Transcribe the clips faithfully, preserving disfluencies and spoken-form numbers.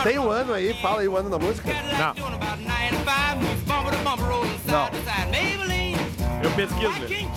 Tem o ano aí, fala aí o ano da música. Não. Não. Eu pesquiso.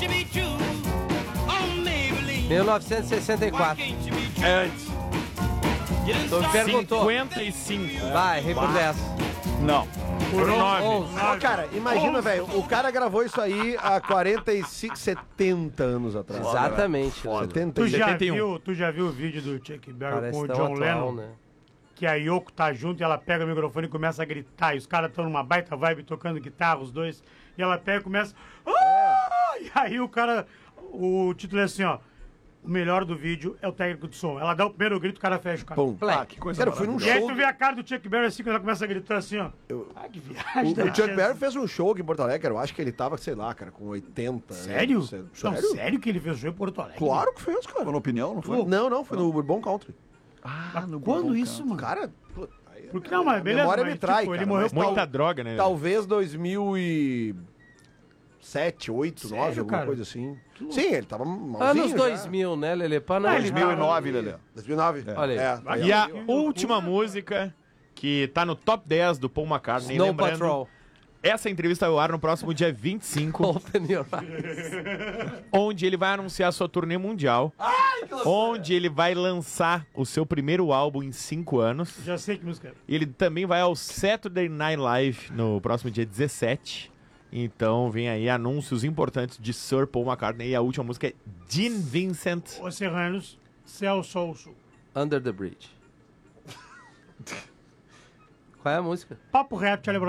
mil novecentos e sessenta e quatro. É antes. Tu me perguntou. cinquenta e cinco. Vai, errei por dez. Não. Por nove. Ó, cara, imagina, velho, o cara gravou isso aí há quarenta e cinco, setenta anos atrás. Exatamente. setenta Tu e já, setenta e um. viu, tu já viu o vídeo do Chuck Berry Parece com o tão John atual, Lennon? né? Que a Yoko tá junto e ela pega o microfone e começa a gritar. E os caras estão numa baita vibe tocando guitarra, os dois. E ela pega e começa... Ah! E aí o cara... O título é assim, ó. O melhor do vídeo é o técnico de som. Ela dá o primeiro grito, o cara fecha o cara. Pum. Ah, que coisa Cara, eu fui num E aí show. tu vê a cara do Chuck Berry assim, quando ela começa a gritar assim, ó. Ah, que viagem. O, da o Chuck chance. Berry fez um show aqui em Porto Alegre, eu acho que ele tava, sei lá, cara, com oitenta. Sério? Né? Não, Sério? sério que ele fez show em Porto Alegre? Claro que fez, cara. Foi na opinião, não foi? Não, não, foi no Bourbon Country. Ah, no Quando Bourbon isso, mano? Cara, pô, aí- Porque não, mas a beleza, memória mas, me trai, tipo, ele cara, morreu mas por- Muita tal- droga, né? Talvez dois mil e sete, oito, Sério, nove, alguma cara? coisa assim. Sim, ele tava malzinho Anos já. dois mil, né, Lelê? Pra não... Ah, ele dois mil e nove, Lelê. dois mil e nove? Olha aí. É, Vai aí, E ó. a última música que tá no top dez do Paul McCartney, Snow lembrando, Patrol. essa entrevista vai ao ar no próximo dia vinte e cinco, Open your eyes. onde ele vai anunciar sua turnê mundial, onde ele vai lançar o seu primeiro álbum em cinco anos. Já sei que música é. Ele também vai ao Saturday Night Live no próximo dia dezessete. Então vem aí anúncios importantes de Sir Paul McCartney. E a última música é Gene Vincent. Os Serranos, Céu, Sol, Sul. Under the Bridge. Qual é a música? Papo reto, te lembra?